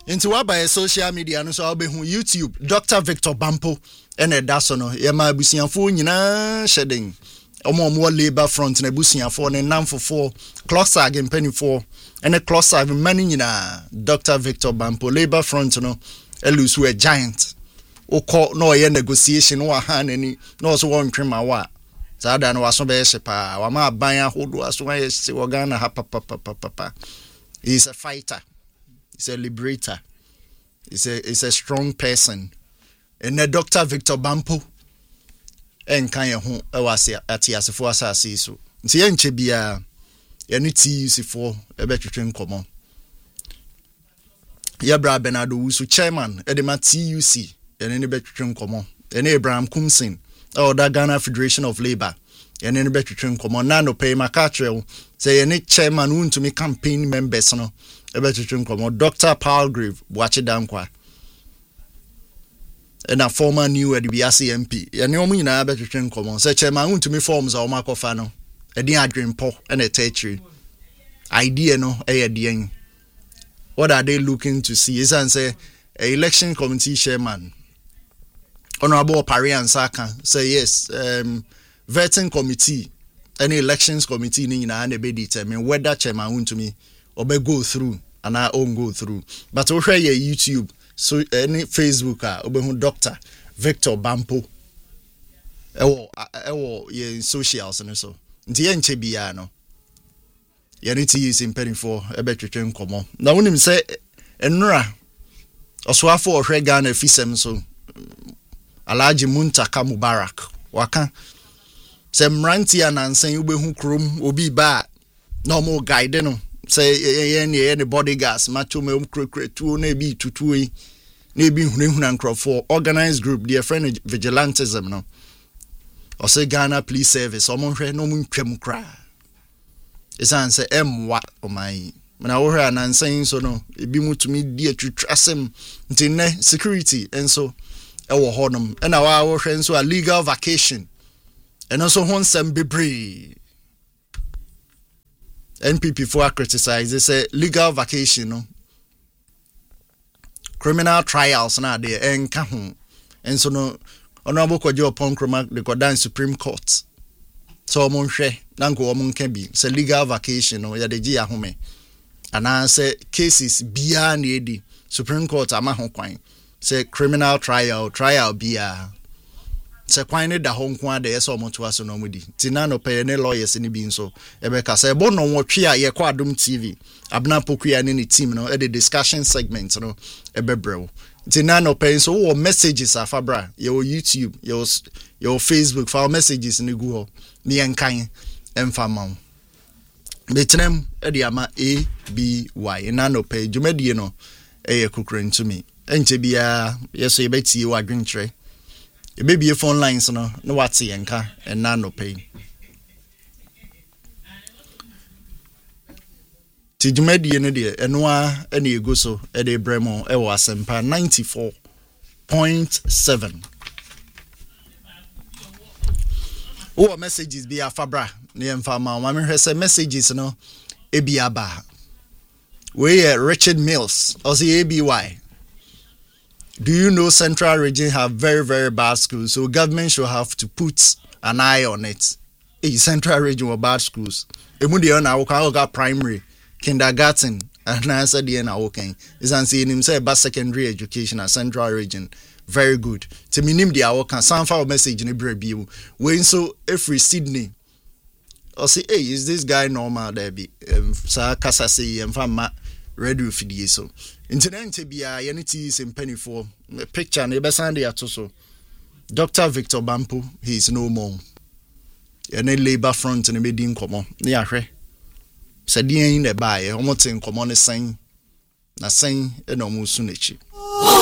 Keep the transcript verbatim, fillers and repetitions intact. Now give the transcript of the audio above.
Into what by social media no so I'll be on YouTube Doctor Victor Bampo and a dasono ye ma busianfo nyina shedding omo mo labor front na busianfo ne namfo clock sag mpanifo and a clock sag mani nyina Doctor Victor Bampo labor front no elusu a giant okọ no ye negotiation wa han ani no so won twema wa sada no waso be shepa wa ma ban ahodo aso wa ye se Ghana ha papa papa papa. He's a fighter. He's a liberator. He's a, he's a strong person. And the Doctor Victor Bampo and kan ye ho e wase atiasefo asase so. Nti ye nche bia ye ne T U C for e betwetwe nkomo. Ye bra Bernardo Wusu chairman e de ma T U C ye ne betwetwe nkomo. E ne Abraham Kumsin or the Ghana Federation of Labour ye ne betwetwe nkomo na no pay makatrel say ye ne chairman won to me campaign members no e betwetwe nkomo. Doctor Palgrave Boache Dankwa and a former new at the B R C M P. Ya ne omu nyina betwetwe nkomo say chairman won to me forms a omakofa no e din adwempo and a tertiary idea no e ye den. What are they looking to see? Is and say a election committee chairman Honorable Parian Saka say yes, um, vetting committee, any elections committee ni na na be determine whether chairman want to me or be go through and I own go through. But we share your YouTube, so any Facebook ah, obe Doctor Victor Bampo. Ewo ewo ye socials and so. Nti ye nche bia no. Ye need to use impeding for e be twetwe nkomo. Na wonim say enura oswafo ohwe Ghana fisem so. Alaji Muntaka Mubarak waka se mranti anansan ubehu krom obi ba no mo guide no say ye ye ne bodyguards macho me umkrekretu na bi tutu yi na bi hunehuna nkrofo organized group their friend vigilantism no o say Ghana police service o mo hwe no mo ntwam kra isan say emwa o mai na wo hwe anansan so no ebi mutumi di atwatwasem ntine security enso ewo honum ena wa wo hwe nso a legal vacation and also honsem bebre N P P for criticize they say legal vacation no criminal trials na dey enka ho enso no honorable Kwaji upon Nkrumah the Kodan Supreme Court so mo hwe na nko mo nka bi say legal vacation no ya de gi ahome ana say cases bia na edi Supreme Court ama ho kwan say criminal trial trial bia say kwan ne da ho nko ade yeso omoto aso no mudi tina no pay ne lawyers ni bi nso ebe ka say bo no wotwe a ye kwa Adom T V Abna Pokuya ne team no e the discussion segment no ebe brew tina no pay so wo messages afabra your YouTube your your Facebook file messages ni go ni enkan emfa mawo betrem e de ama A B Y na no pay jumedie no e ye kokran to me enche bia yeso yebeti wa dwentre e be bie phone lines no no wate yenka and na no pay ti dwumadi no de eno a ene ego so e de bremo e wo asempa ninety-four point seven o messages bia fabra ne emfa ma ma me hwese messages no e bia ba we Richard Mills or the A B Y. Do you know Central Region have very, very bad schools? So government should have to put an eye on it. Hey, Central Region were bad schools. Emudi on our primary, kindergarten, and I said the end okay. Is an saying him say bad secondary education at Central Region. Very good. To minim the our can some file message in the brew. When so every Sydney. Or say, hey, is this guy normal there be um sa kasa say em fama radio fidie so. Internet bia yanity is in penny for picture na be sande atoso. Doctor Victor Bampo, he is no more. Ene labor front na be din komo. Na ahwe. Se din na ba ye omoten komo ne sen. Na sen e no musu nechi.